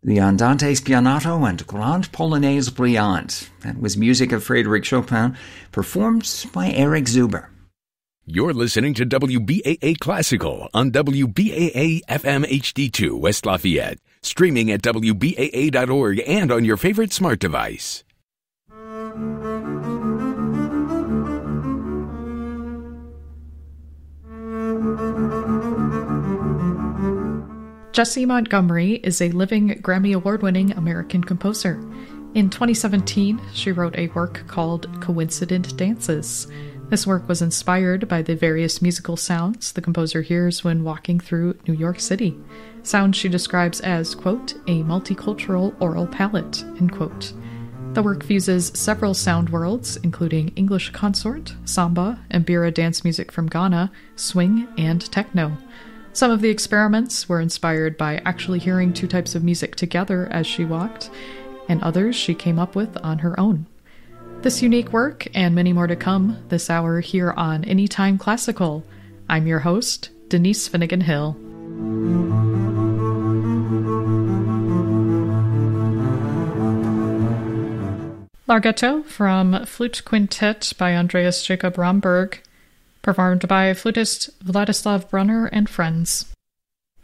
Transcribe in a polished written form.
the Andante Spianato and Grande Polonaise Brillante. That was music of Frédéric Chopin, performed by Eric Zuber. You're listening to WBAA Classical on WBAA FM HD2 West Lafayette, streaming at WBAA.org and on your favorite smart device. Jessie Montgomery is a living Grammy Award-winning American composer. In 2017, she wrote a work called Coincident Dances. This work was inspired by the various musical sounds the composer hears when walking through New York City, sounds she describes as, quote, a multicultural oral palette, end quote. The work fuses several sound worlds, including English consort, samba, Mbira dance music from Ghana, swing, and techno. Some of the experiments were inspired by actually hearing two types of music together as she walked, and others she came up with on her own. This unique work, and many more to come, this hour here on Anytime Classical. I'm your host, Denise Finnegan Hill. Larghetto from Flute Quintet by Andreas Jacob Romberg, performed by flutist Vladislav Brunner and friends.